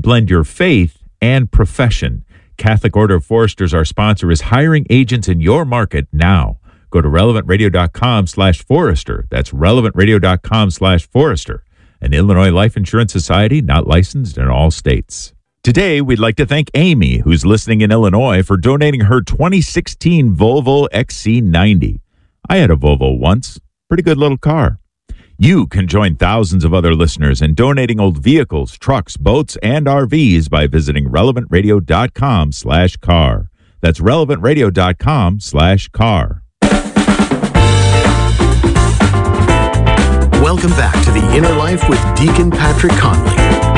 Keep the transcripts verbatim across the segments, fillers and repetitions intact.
blend your faith and profession. Catholic Order of Foresters, our sponsor, is hiring agents in your market now. Go to relevantradio.com slash forester. That's relevantradio.com slash forester. An Illinois Life Insurance Society, not licensed in all states. Today, we'd like to thank Amy, who's listening in Illinois, for donating her twenty sixteen Volvo X C ninety. I had a Volvo once. Pretty good little car. You can join thousands of other listeners in donating old vehicles, trucks, boats, and R Vs by visiting relevantradio.com slash car. That's relevantradio.com slash car. Welcome back to The Inner Life with Deacon Patrick Conley.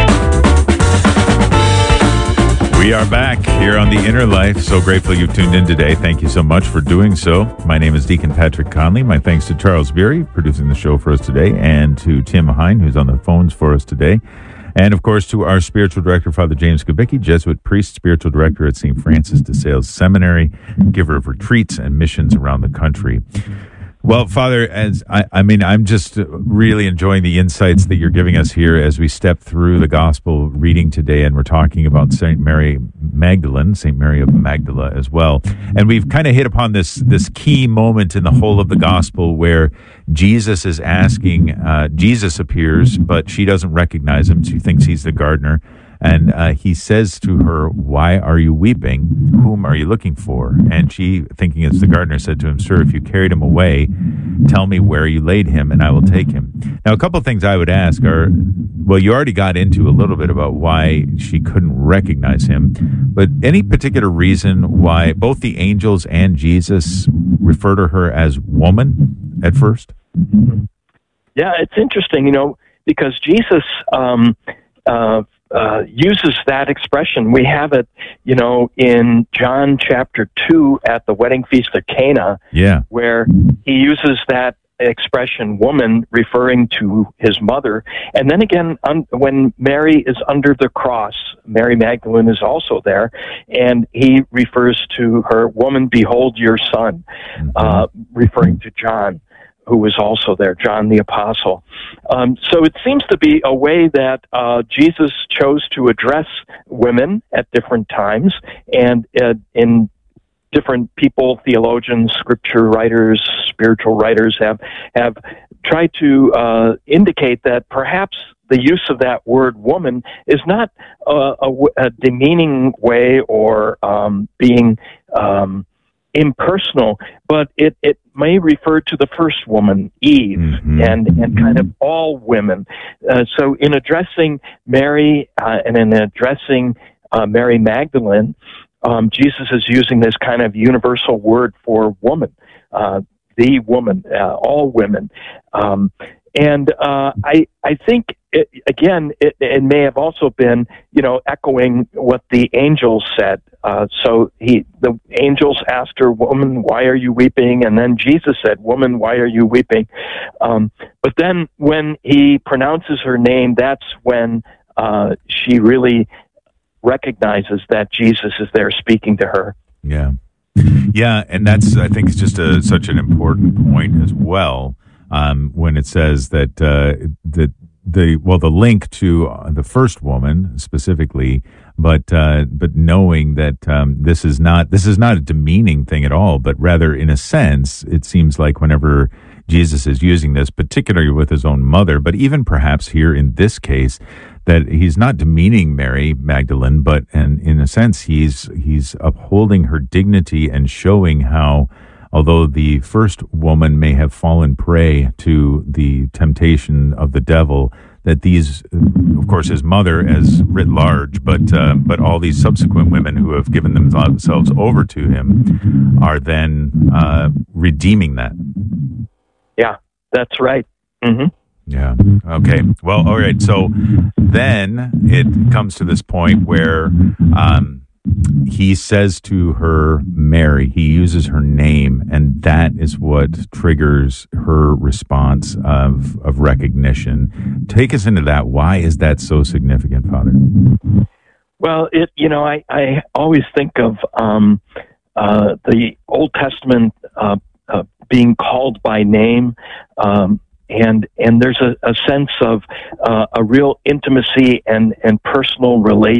We are back here on The Inner Life. So grateful you've tuned in today. Thank you so much for doing so. My name is Deacon Patrick Conley. My thanks to Charles Beery, producing the show for us today, and to Tim Hine, who's on the phones for us today. And, of course, to our spiritual director, Father James Kubicki, Jesuit priest, spiritual director at Saint Francis de Sales Seminary, giver of retreats and missions around the country. Well, Father, as I, I mean, I'm just really enjoying the insights that you're giving us here as we step through the gospel reading today, and we're talking about Saint Mary Magdalene, Saint Mary of Magdala as well. And we've kind of hit upon this this key moment in the whole of the gospel where Jesus is asking, uh, Jesus appears, but she doesn't recognize him. She thinks he's the gardener. And uh, he says to her, "Why are you weeping? Whom are you looking for?" And she, thinking it's the gardener, said to him, "Sir, if you carried him away, tell me where you laid him, and I will take him." Now, a couple of things I would ask are, well, you already got into a little bit about why she couldn't recognize him, but any particular reason why both the angels and Jesus refer to her as woman at first? Yeah, it's interesting, you know, because Jesus um, uh, uh, uses that expression. We have it, you know, in John chapter two at the wedding feast of Cana, yeah, where he uses that expression, woman, referring to his mother. And then again, un- when Mary is under the cross, Mary Magdalene is also there, and he refers to her, "Woman, behold your son," mm-hmm. uh, referring to John, who was also there, John the Apostle. Um, so it seems to be a way that uh, Jesus chose to address women at different times, and uh, in different people, theologians, scripture writers, spiritual writers have have tried to uh, indicate that perhaps the use of that word "woman" is not a, a, a demeaning way or um, being um, impersonal, but it, it may refer to the first woman, Eve, mm-hmm. and, and kind of all women. Uh, so in addressing Mary uh, and in addressing uh, Mary Magdalene, um, Jesus is using this kind of universal word for woman, uh, the woman, uh, all women. Um, and uh, I I think, it, again, it, it may have also been, you know, echoing what the angels said. Uh, so he, the angels asked her, "Woman, why are you weeping?" And then Jesus said, "Woman, why are you weeping?" Um, but then when he pronounces her name, that's when uh, she really recognizes that Jesus is there speaking to her. Yeah. Yeah, and that's, I think, it's just a, such an important point as well, um, when it says that uh, that the well, the link to uh, the first woman specifically, but uh, but knowing that um, this is not this is not a demeaning thing at all, but rather, in a sense, it seems like whenever Jesus is using this, particularly with his own mother, but even perhaps here in this case, that he's not demeaning Mary Magdalene, but and in a sense, he's he's upholding her dignity and showing how, although the first woman may have fallen prey to the temptation of the devil, that these, of course, his mother as writ large, but uh, but all these subsequent women who have given themselves over to him are then uh, redeeming that. Yeah, that's right. Mm-hmm. Yeah. Okay. Well, all right. So then it comes to this point where um, he says to her, Mary, he uses her name, and that is what triggers her response of, of recognition. Take us into that. Why is that so significant, Father? Well, it, you know, I, I always think of um, uh, the Old Testament uh, uh, being called by name, um, and and there's a, a sense of uh, a real intimacy and, and personal relation